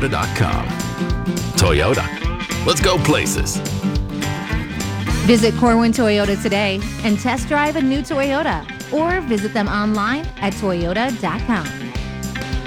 Toyota.com. Toyota, let's go places. Visit Corwin Toyota today and test drive a new Toyota, or visit them online at toyota.com.